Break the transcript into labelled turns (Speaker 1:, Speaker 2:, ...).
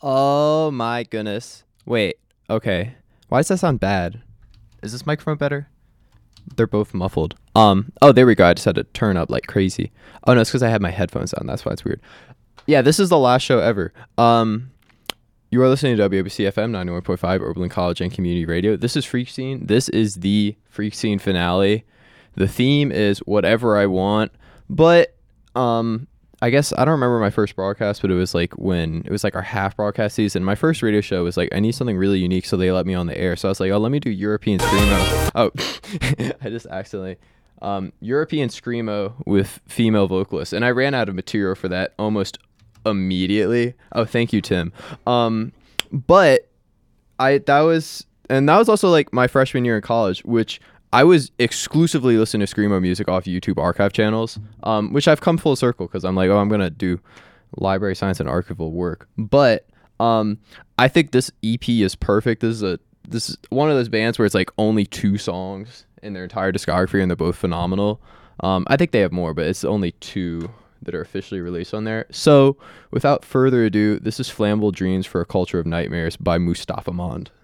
Speaker 1: Oh my goodness. Wait. Okay. Why does that sound bad? Is this microphone better? They're both muffled. Oh, there we go. I just had to turn up like crazy. Oh no, it's because I had my headphones on. That's why it's weird. Yeah, this is the last show ever. You are listening to WABC FM 91.5 Oberlin College and Community Radio. This is Freak Scene. This is the Freak Scene finale. The theme is Whatever I Want, but I guess I don't remember my first broadcast, but it was like when it was like our half broadcast season. My first radio show was like, I need something really unique, so they let me on the air. So I was like, oh, let me do European Screamo. Oh, I just accidentally European Screamo with female vocalists, and I ran out of material for that almost immediately. Oh, thank you, Tim. But that was also like my freshman year in college, which I was exclusively listening to Screamo music off YouTube archive channels, which I've come full circle because I'm like, oh, I'm going to do library science and archival work. But I think this EP is perfect. This is one of those bands where it's like only 2 songs in their entire discography and they're both phenomenal. I think they have more, but it's only 2 that are officially released on there. So without further ado, this is Flammable Dreams for a Culture of Nightmares by Mustafa Mond.